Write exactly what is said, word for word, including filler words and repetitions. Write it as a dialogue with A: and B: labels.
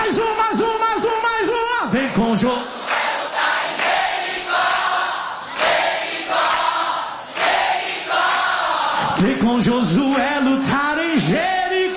A: Mais um, mais um, mais um, mais um. Vem com Josué. Vem com Josué lutar em Jericó.